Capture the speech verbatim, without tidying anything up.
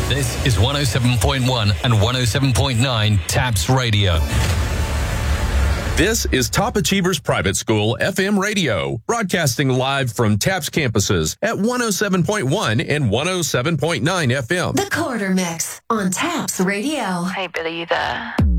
This is one oh seven point one and one oh seven point nine TAPS Radio. This is Top Achievers Private School F M radio, broadcasting live from TAPS campuses at one oh seven point one and one oh seven point nine F M. The Quarter Mix on TAPS Radio. Hey, Billy, you there?